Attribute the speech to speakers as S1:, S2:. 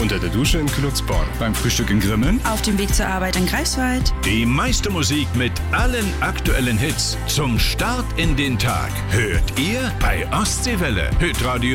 S1: Unter der Dusche in Klutzborn.
S2: Beim Frühstück in Grimmen.
S3: Auf dem Weg zur Arbeit in Greifswald.
S4: Die meiste Musik mit allen aktuellen Hits zum Start in den Tag hört ihr bei Ostseewelle. Hitradio